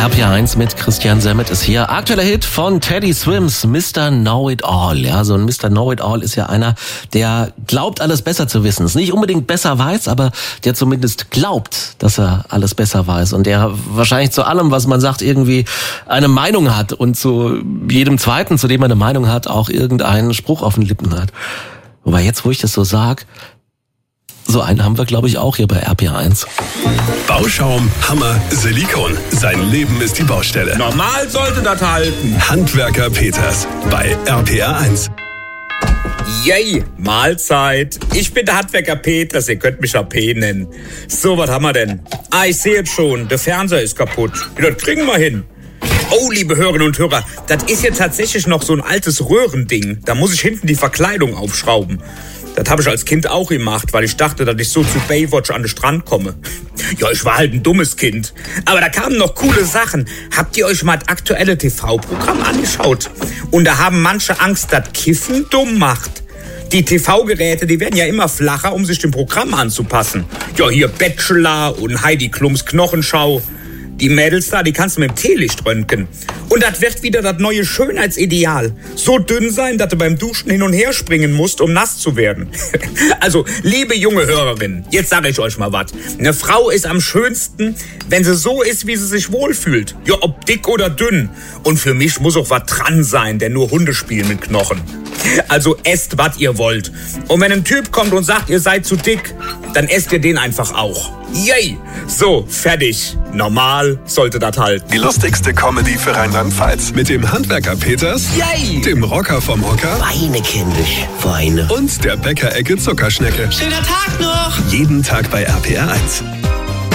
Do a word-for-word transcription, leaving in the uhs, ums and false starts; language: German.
R P R eins mit Christian Semmet ist hier. Aktueller Hit von Teddy Swims, Mister Know-It-All. Ja, so ein Mister Know-It-All ist ja einer, der glaubt, alles besser zu wissen. Es nicht unbedingt besser weiß, aber der zumindest glaubt, dass er alles besser weiß. Und der wahrscheinlich zu allem, was man sagt, irgendwie eine Meinung hat. Und zu jedem Zweiten, zu dem er eine Meinung hat, auch irgendeinen Spruch auf den Lippen hat. Wobei jetzt, wo ich das so sag, so einen haben wir, glaube ich, auch hier bei R P R eins. Bauschaum, Hammer, Silikon. Sein Leben ist die Baustelle. Normal sollte das halten. Handwerker Peters bei R P R eins. Yay, Mahlzeit. Ich bin der Handwerker Peters, ihr könnt mich A P nennen. So, was haben wir denn? Ah, ich sehe jetzt schon, der Fernseher ist kaputt. Das kriegen wir hin. Oh, liebe Hörerinnen und Hörer, das ist jetzt tatsächlich noch so ein altes Röhrending. Da muss ich hinten die Verkleidung aufschrauben. Das habe ich als Kind auch gemacht, weil ich dachte, dass ich so zu Baywatch an den Strand komme. Ja, ich war halt ein dummes Kind. Aber da kamen noch coole Sachen. Habt ihr euch mal das aktuelle T V-Programm angeschaut? Und da haben manche Angst, dass Kiffen dumm macht. Die T V-Geräte, die werden ja immer flacher, um sich dem Programm anzupassen. Ja, hier Bachelor und Heidi Klums Knochenschau. Die Mädels da, die kannst du mit dem Teelicht röntgen. Und das wird wieder das neue Schönheitsideal. So dünn sein, dass du beim Duschen hin und her springen musst, um nass zu werden. Also, liebe junge Hörerinnen, jetzt sage ich euch mal was. Eine Frau ist am schönsten, wenn sie so ist, wie sie sich wohlfühlt. Ja, ob dick oder dünn. Und für mich muss auch was dran sein, denn nur Hunde spielen mit Knochen. Also esst, was ihr wollt. Und wenn ein Typ kommt und sagt, ihr seid zu dick, dann esst ihr den einfach auch. Yay! So, fertig. Normal sollte das halten. Die lustigste Comedy für Rheinland-Pfalz. Mit dem Handwerker Peters, Yay! Dem Rocker vom Hocker Weine, kindisch, Weine. und der Bäckerecke Zuckerschnecke. Schöner Tag noch! Jeden Tag bei R P R eins.